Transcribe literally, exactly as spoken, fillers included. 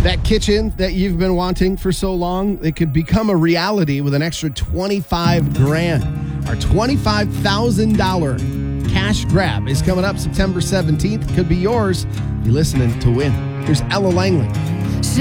That kitchen that you've been wanting for so long, it could become a reality with an extra twenty-five grand. Our twenty-five thousand dollars cash grab is coming up September seventeenth. Could be yours. You're listening to Win. Here's Ella Langley.